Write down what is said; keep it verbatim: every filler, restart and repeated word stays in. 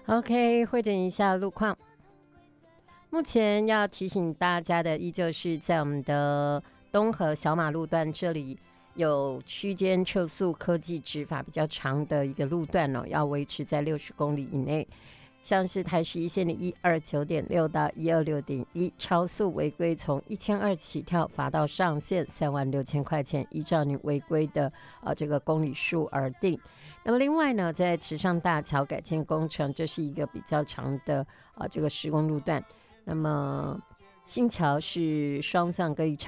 OK， 会诊一下路况。目前要提醒大家的，依旧是在我们的东河小马路段这里有区间测速科技执法比较长的一个路段哦，要维持在六十公里以内。像是台十一线的一二九点六到一二六点一，超速违规从一千二起跳，罚到上限三万六千块钱，依照你违规的呃这个公里数而定。那么另外呢，在池上大桥改建工程，这是一个比较长的呃这个施工路段。那么新桥是双向各一